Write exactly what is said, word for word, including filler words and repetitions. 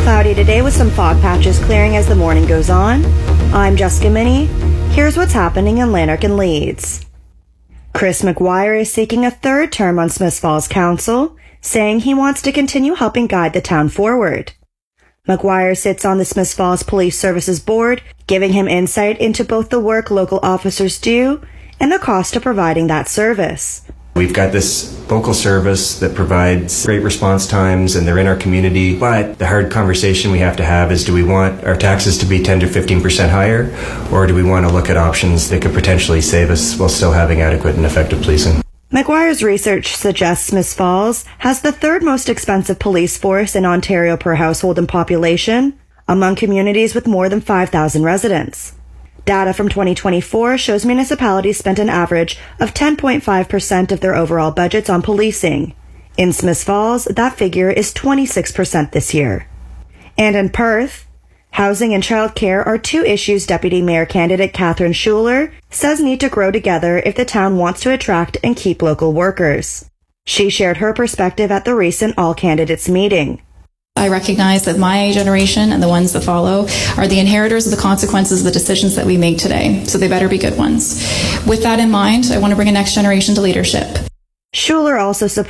Cloudy today with some fog patches clearing as the morning goes on. I'm Jessica Minnie. Here's what's happening in Lanark and Leeds. Chris McGuire is seeking a third term on Smiths Falls Council, saying he wants to continue helping guide the town forward. McGuire sits on the Smiths Falls Police Services Board, giving him insight into both the work local officers do and the cost of providing that service. We've got this local service that provides great response times and they're in our community, but the hard conversation we have to have is, do we want our taxes to be ten to fifteen percent higher, or do we want to look at options that could potentially save us while still having adequate and effective policing? McGuire's research suggests Smiths Falls has the third most expensive police force in Ontario per household and population, among communities with more than five thousand residents. Data from twenty twenty-four shows municipalities spent an average of ten point five percent of their overall budgets on policing. In Smiths Falls, that figure is twenty-six percent this year. And in Perth, housing and childcare are two issues Deputy Mayor candidate Catherine Schuler says need to grow together if the town wants to attract and keep local workers. She shared her perspective at the recent All Candidates meeting. I recognize that my generation and the ones that follow are the inheritors of the consequences of the decisions that we make today, so they better be good ones. With that in mind, I want to bring a next generation to leadership. Schuler also supports